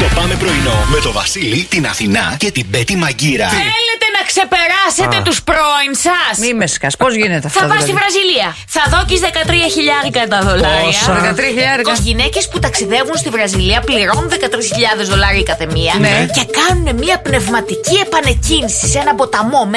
Στο Πάμε Πρωινό με το Βασίλη, την Αθηνά και την Πέτη Μαγκύρα. Θέλετε να ξεπεράσετε τους πρώην σας? Μη με σκάς, πώς γίνεται αυτό? Θα πας δηλαδή? στη Βραζιλία. Θα δώκεις 13.000 τα δολάρια. Πόσα? 13.000. Οι γυναίκες που ταξιδεύουν στη Βραζιλία πληρώνουν 13.000 δολάρια κάθε μία. Ναι. Και κάνουν μια πνευματική επανεκκίνηση σε ένα ποταμό